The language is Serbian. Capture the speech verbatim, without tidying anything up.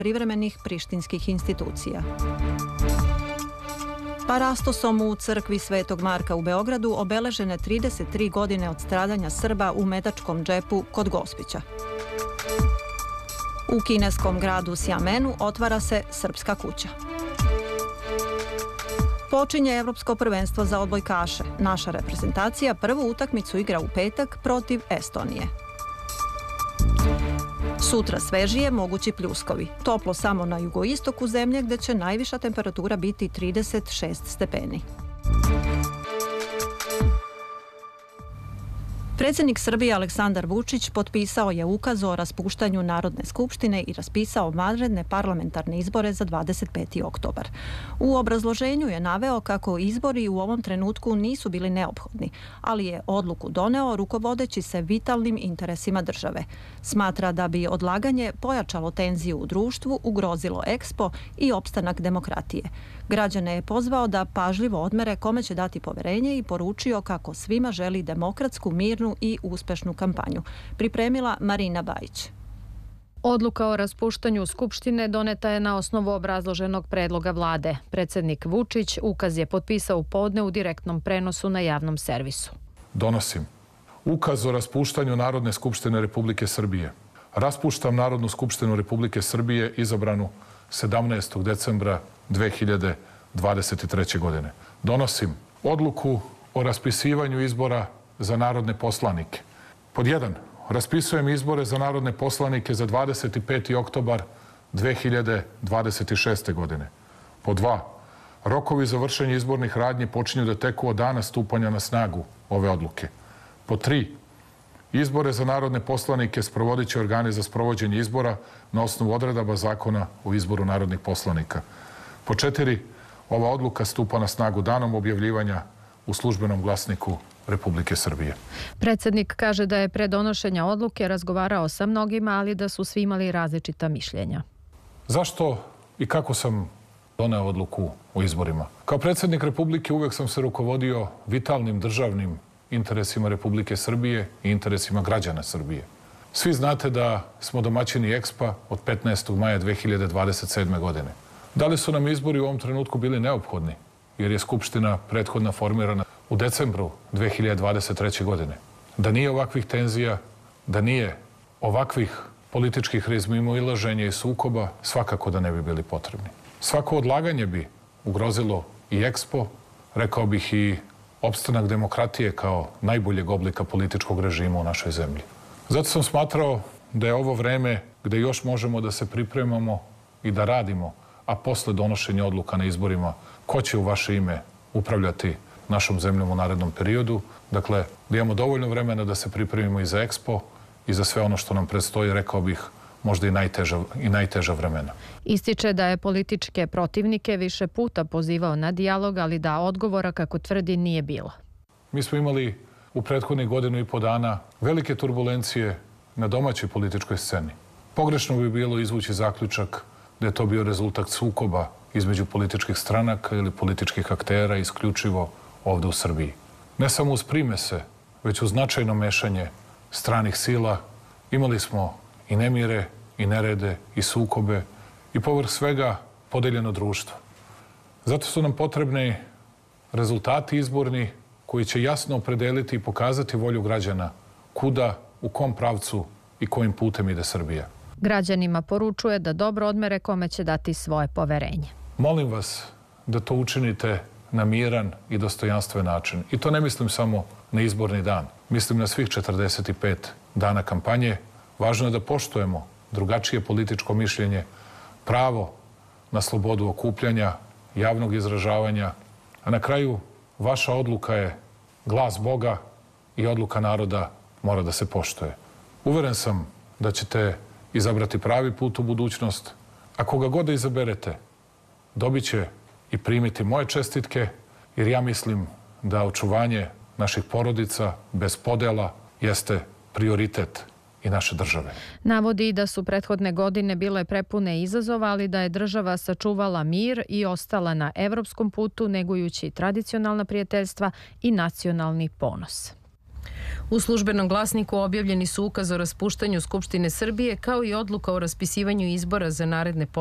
privremenih prištinskih institucija. Parastosom u crkvi Svetog Marka u Beogradu obeležene trideset tri godine od stradanja Srba u Medačkom džepu kod Gospića. U kineskom gradu Sjamenu otvara se Srpska kuća. Počinje Evropsko prvenstvo za odbojkaše. Naša reprezentacija prvu utakmicu igra u petak protiv Estonije. Sutra svežije, mogući pljuskovi. Toplo samo na jugoistoku zemlje gdje će najviša temperatura biti trideset šest stepeni. Predsjednik Srbije Aleksandar Vučić potpisao je ukaz o raspuštanju Narodne skupštine i raspisao vanredne parlamentarne izbore za dvadeset peti oktobar. U obrazloženju je naveo kako izbori u ovom trenutku nisu bili neophodni, ali je odluku doneo rukovodeći se vitalnim interesima države. Smatra da bi odlaganje pojačalo tenziju u društvu, ugrozilo Ekspo i opstanak demokratije. Građane je pozvao da pažljivo odmere kome će dati poverenje i poručio kako svima želi demokratsku, mirnu i uspešnu kampanju. Pripremila Marina Bajić. Odluka o raspuštanju Skupštine doneta je na osnovu obrazloženog predloga vlade. Predsjednik Vučić ukaz je potpisao u podne u direktnom prenosu na javnom servisu. Donosim ukaz o raspuštanju Narodne skupštine Republike Srbije. Raspuštam Narodnu skupštinu Republike Srbije izabranu sedamnaestog decembra dve hiljade dvadeset treće. godine. Donosim odluku o raspisivanju izbora za narodne poslanike. Pod jedan. Raspisujem izbore za narodne poslanike za dvadeset peti oktobar dve hiljade dvadeset šeste. godine. Pod dva. Rokovi za vršenje izbornih radnji počinju da teku od dana stupanja na snagu ove odluke. Pod tri. Izbore za narodne poslanike sprovodit će organi za sprovođenje izbora na osnovu odredaba zakona o izboru narodnih poslanika. Po četiri. Ova odluka stupa na snagu danom objavljivanja u službenom glasniku Republike Srbije. Predsjednik kaže da je pre donošenja odluke razgovarao sa mnogima, ali da su svi imali različita mišljenja. Zašto i kako sam doneo odluku o izborima? Kao predsjednik Republike uvek sam se rukovodio vitalnim državnim interesima Republike Srbije i interesima građana Srbije. Svi znate da smo domaćini Ekspa od petnaestog maja dve hiljade dvadeset sedme. godine. Da li su nam izbori u ovom trenutku bili neophodni? Jer je Skupština prethodna formirana u decembru dve hiljade dvadeset treće. godine. Da nije ovakvih tenzija, da nije ovakvih političkih razmimoilaženja i sukoba, svakako da ne bi bili potrebni. Svako odlaganje bi ugrozilo i Ekspo, rekao bih i opstanak demokratije kao najboljeg oblika političkog režima u našoj zemlji. Zato sam smatrao da je ovo vreme gde još možemo da se pripremamo i da radimo, a posle donošenja odluka na izborima, ko će u vaše ime upravljati našom zemljom u narednom periodu. Dakle, da imamo dovoljno vremena da se pripremimo i za Ekspo i za sve ono što nam predstoji, rekao bih, možda i najteža, i najteža vremena. Ističe da je političke protivnike više puta pozivao na dijalog, ali da odgovora, kako tvrdi, nije bilo. Mi smo imali u prethodnih godinu i po dana velike turbulencije na domaćoj političkoj sceni. Pogrešno bi bilo izvući zaključak da je to bio rezultat sukoba između političkih stranaka ili političkih aktera isključivo ovde u Srbiji. Ne samo uz primese, već uz značajno mešanje stranih sila imali smo i nemire, i nerede, i sukobe, i povrh svega podeljeno društvo. Zato su nam potrebni rezultati izborni koji će jasno opredeliti i pokazati volju građana kuda, u kom pravcu i kojim putem ide Srbija. Građanima poručuje da dobro odmere kome će dati svoje poverenje. Molim vas da to učinite na miran i dostojanstven način. I to ne mislim samo na izborni dan. Mislim na svih četrdeset pet dana kampanje. Važno je da poštujemo drugačije političko mišljenje, pravo na slobodu okupljanja, javnog izražavanja, a na kraju vaša odluka je glas Boga i odluka naroda mora da se poštuje. Uveren sam da ćete izabrati pravi put u budućnost, a koga god da izaberete, dobit će i primiti moje čestitke, jer ja mislim da očuvanje naših porodica bez podela jeste prioritet i naše države. Navodi da su prethodne godine bile prepune izazova, ali da je država sačuvala mir i ostala na evropskom putu, negujući tradicionalna prijateljstva i nacionalni ponos. U službenom glasniku objavljeni su ukaz o raspuštanju Skupštine Srbije kao i odluka o raspisivanju izbora za naredne